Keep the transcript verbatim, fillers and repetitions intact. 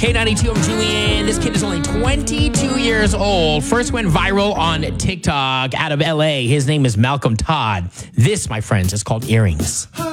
K ninety-two, I'm Julian. This kid is only twenty-two years old. First went viral on TikTok out of L A. His name is Malcolm Todd. This, my friends, is called Earrings.